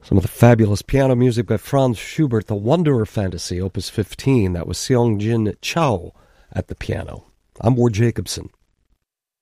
Some of the fabulous piano music by Franz Schubert, The Wanderer Fantasy, Opus 15. That was Seong-Jin Chao at the piano. I'm Ward Jacobson.